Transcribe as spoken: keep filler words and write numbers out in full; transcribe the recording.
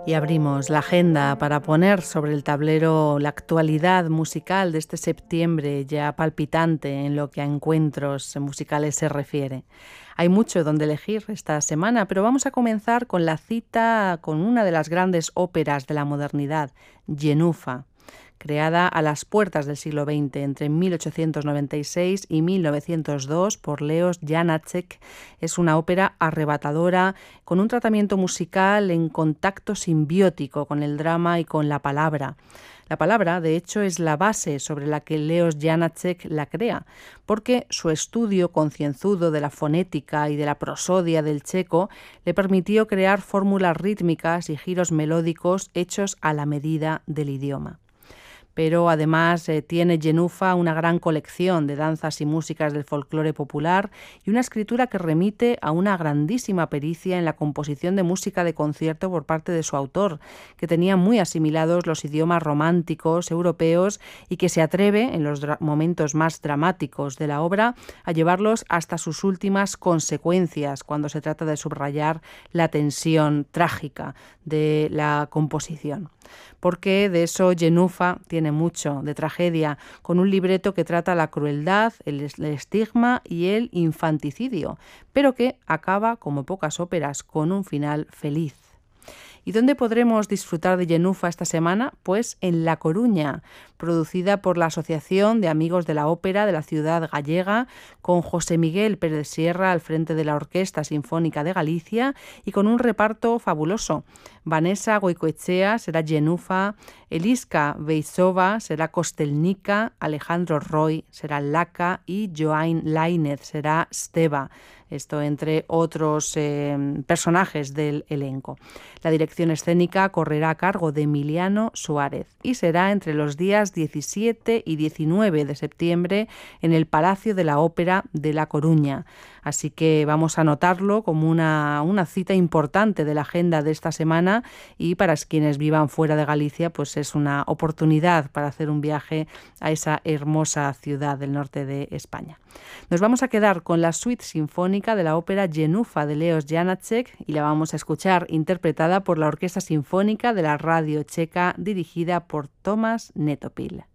Y abrimos la agenda para poner sobre el tablero la actualidad musical de este septiembre ya palpitante en lo que a encuentros musicales se refiere. Hay mucho donde elegir esta semana, pero vamos a comenzar con la cita con una de las grandes óperas de la modernidad, Genuffa. Creada a las puertas del siglo veinte entre mil ochocientos noventa y seis y mil novecientos dos por Leos Janáček, es una ópera arrebatadora con un tratamiento musical en contacto simbiótico con el drama y con la palabra. La palabra, de hecho, es la base sobre la que Leos Janáček la crea, porque su estudio concienzudo de la fonética y de la prosodia del checo le permitió crear fórmulas rítmicas y giros melódicos hechos a la medida del idioma. Pero además eh, tiene Genuffa una gran colección de danzas y músicas del folclore popular y una escritura que remite a una grandísima pericia en la composición de música de concierto por parte de su autor, que tenía muy asimilados los idiomas románticos europeos y que se atreve, en los momentos más dramáticos de la obra, a llevarlos hasta sus últimas consecuencias cuando se trata de subrayar la tensión trágica de la composición. Porque de eso Genuffa tiene mucho, de tragedia, con un libreto que trata la crueldad, el, el estigma y el infanticidio, pero que acaba, como pocas óperas, con un final feliz. ¿Y dónde podremos disfrutar de Genuffa esta semana? Pues en La Coruña, producida por la Asociación de Amigos de la Ópera de la ciudad gallega, con José Miguel Pérez Sierra al frente de la Orquesta Sinfónica de Galicia y con un reparto fabuloso. Vanessa Goicoechea será Genuffa, Eliska Veisova será Kostelnica, Alejandro Roy será Laca y Joain Lainez será Steva. Esto entre otros eh, personajes del elenco. La dirección escénica correrá a cargo de Emiliano Suárez y será entre los días diecisiete y diecinueve de septiembre en el Palacio de la Ópera de La Coruña. Así que vamos a anotarlo como una, una cita importante de la agenda de esta semana y para quienes vivan fuera de Galicia, pues es una oportunidad para hacer un viaje a esa hermosa ciudad del norte de España. Nos vamos a quedar con la suite sinfónica de la ópera Genuffa de Leos Janáček y la vamos a escuchar interpretada por la Orquesta Sinfónica de la Radio Checa dirigida por Tomáš Netopil.